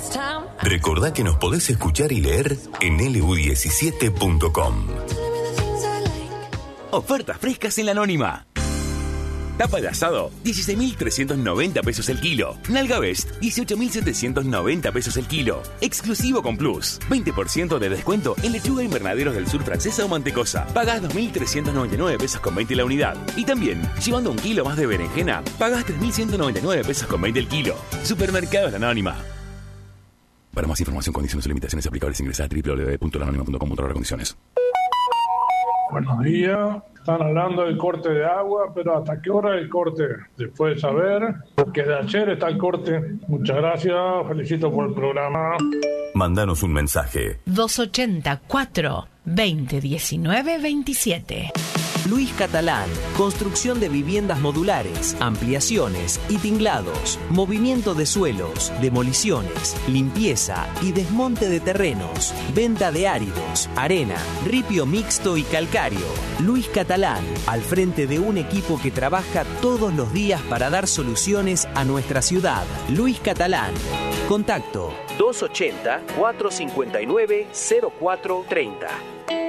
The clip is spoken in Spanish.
Recordá que nos podés escuchar y leer en lu17.com. Ofertas frescas en la Anónima. Tapa de asado, 16.390 pesos el kilo. Nalga Best, 18.790 pesos el kilo. Exclusivo con Plus. 20% de descuento en lechuga invernaderos del sur francesa o mantecosa. Pagás 2.399 pesos con 20 la unidad. Y también, llevando un kilo más de berenjena, pagás 3.199 pesos con 20 el kilo. Supermercados La Anónima. Para más información, condiciones y limitaciones aplicables, ingresa a www.lanonima.com/condiciones. Buenos días. Están hablando del corte de agua, pero ¿hasta qué hora el corte? Después de saber que de ayer está el corte. Muchas gracias, felicito por el programa. Mándanos un mensaje. 284 2019 27. Luis Catalán, construcción de viviendas modulares, ampliaciones y tinglados, movimiento de suelos, demoliciones, limpieza y desmonte de terrenos, venta de áridos, arena, ripio mixto y calcáreo. Luis Catalán, al frente de un equipo que trabaja todos los días para dar soluciones a nuestra ciudad. Luis Catalán. Contacto 280-459-0430.